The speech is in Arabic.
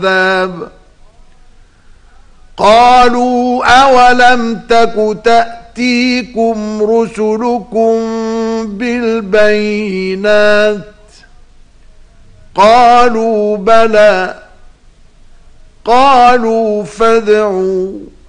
العذاب قالوا أولم تك تأتيكم رسلكم بالبينات قالوا بلى قالوا فادعوا